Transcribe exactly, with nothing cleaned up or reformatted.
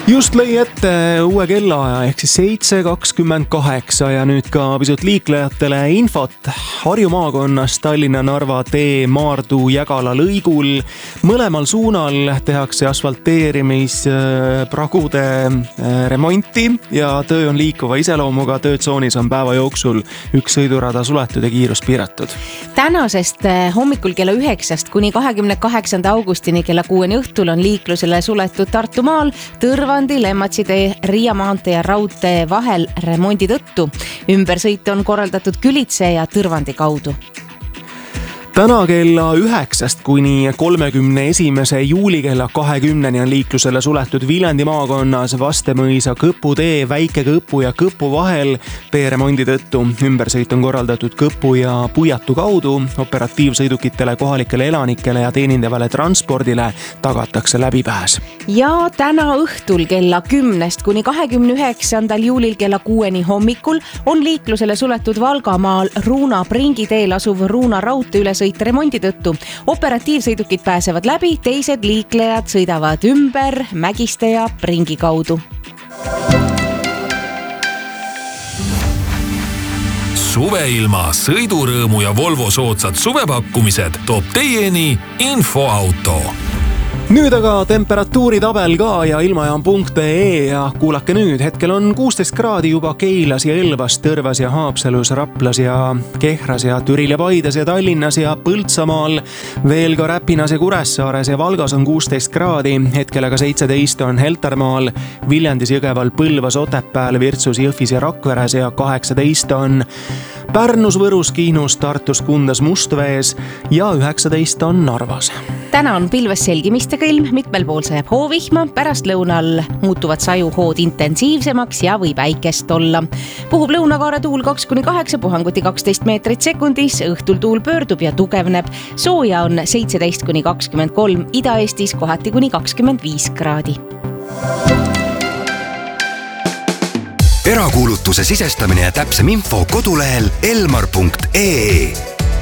Just lõi ette uue kellaaja ehk siis seitse kakskümmend kaheksa ja nüüd ka pisut liiklejatele infot. Harju maakonnas Tallinna-Narva tee Maardu-Jägala lõigul mõlemal suunal tehakse asfalteerimispragude remonti ja töö on liikuva iseloomuga. Töötsoonis on päeva jooksul üks sõidurada suletud ja kiirus piiratud. Tänasest hommikul kella üheksast kuni kahekümne kaheksanda augustini kella kuueni õhtul on liiklusele suletud Tartumaal Tõrvandi, Lemmatsi tee, Riia maantee ja raudtee vahel remondi tõttu. Ümbersõit on korraldatud Külitse ja Tõrvandi kaudu. Täna kella üheksast kuni kolmekümne esimese juuli kella kahekümneni on liiklusele suletud Viljandi maakonnas Vastemõisa Kõpu tee, Väike Kõpu ja Kõpu vahel tee remondi tõttu. Ümbersõit on korraldatud Kõpu ja Puiatu kaudu. Operatiivsõidukitele, kohalikele elanikele ja teenindavale transpordile tagatakse läbipääs. Ja täna õhtul kella kümnest kuni kahekümne üheksandal juulil kella kuueni hommikul on liiklusele suletud Valgamaal Ruuna Pringi teel asuv Ruuna raudtee üles sõita remondi tõttu. Operatiivsõidukid pääsevad läbi, teised liiklejad sõidavad ümber Mägiste ja Pringi kaudu. Suveilma, sõidurõõmu ja Volvo soodsad suvepakkumised toob teieni Infoauto. Nüüd aga temperatuuritabel ka ja ilmajaam punkt ee ja kuulake nüüd. Hetkel on kuusteist kraadi juba Keilas ja Elvas, Tõrvas ja Haapsalus, Raplas ja Kehras ja Türil ja Paides ja Tallinnas ja Põltsamaal. Veel ka Räpinas ja Kuressaares ja Valgas on kuusteist kraadi. Hetkel aga seitseteist on Heltarmaal, Viljandis, Jõgeval, Põlvas, Otepääl, Virtsus, Jõhvis ja Rakveres ja kaheksateist on Pärnus, Võrus, Kihnus, Tartus, Kundas, Mustvees ja üheksateist on Narvas. Täna on pilves selgimistega ilm, mitmel pool sajab hoovihma, pärast lõunal muutuvad sajuhood intensiivsemaks ja võib äikest olla. Puhub lõunakaare tuul kaks kuni kaheksa, puhanguti kaksteist meetrit sekundis, õhtul tuul pöördub ja tugevneb. Sooja on seitseteist kuni kakskümmend kolm, Ida-Eestis kohati kuni kakskümmend viis kraadi. Erakuulutuse sisestamine ja täpsem info kodulehel elmar punkt ee.